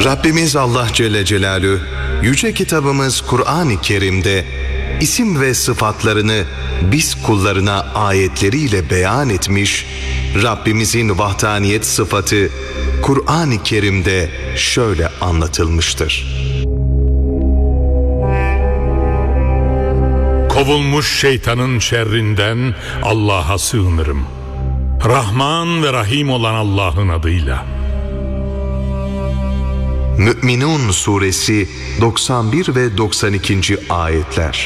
Rabbimiz Allah Celle Celaluhu yüce kitabımız Kur'an-ı Kerim'de isim ve sıfatlarını biz kullarına ayetleriyle beyan etmiş. Rabbimizin vahdaniyet sıfatı Kur'an-ı Kerim'de şöyle anlatılmıştır. Kovulmuş şeytanın şerrinden Allah'a sığınırım. Rahman ve Rahim olan Allah'ın adıyla. Mü'minun suresi 91 ve 92. ayetler.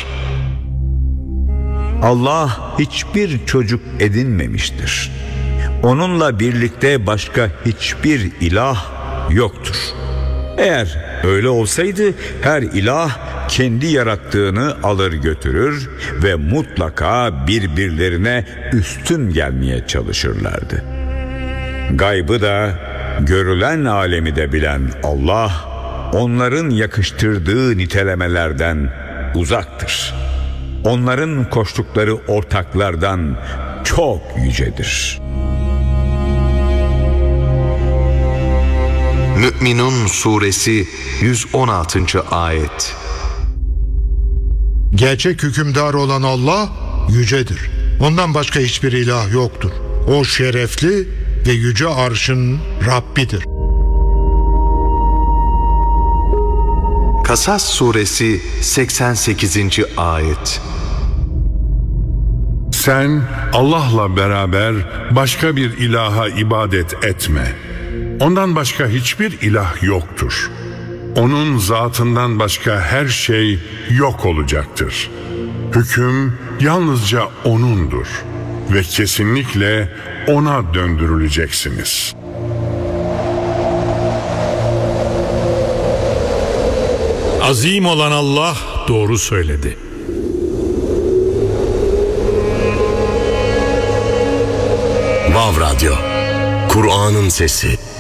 Allah hiçbir çocuk edinmemiştir. Onunla birlikte başka hiçbir ilah yoktur. Eğer öyle olsaydı her ilah kendi yarattığını alır götürür ve mutlaka birbirlerine üstün gelmeye çalışırlardı. Gaybı da görülen alemi de bilen Allah onların yakıştırdığı nitelemelerden uzaktır. Onların koştukları ortaklardan çok yücedir. Mü'minun suresi 116. ayet. Gerçek hükümdar olan Allah yücedir. Ondan başka hiçbir ilah yoktur. O şerefli ve yüce arşın Rabbidir. Kasas suresi 88. ayet. Sen Allah'la beraber başka bir ilaha ibadet etme. Ondan başka hiçbir ilah yoktur. Onun zatından başka her şey yok olacaktır. Hüküm yalnızca O'nundur ve kesinlikle O'na döndürüleceksiniz. Azim olan Allah doğru söyledi. Vav Radyo, Kur'an'ın sesi.